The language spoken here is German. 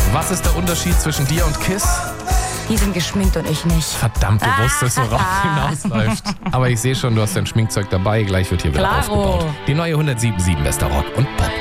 Was ist der Unterschied zwischen dir und Kiss? Die sind geschminkt und ich nicht. Verdammt, du wusstest, worauf hinausläuft. Aber ich sehe schon, du hast dein Schminkzeug dabei. Gleich wird hier wieder Klaro. aufgebaut. Die neue 107.7 Bester Rock und Pop.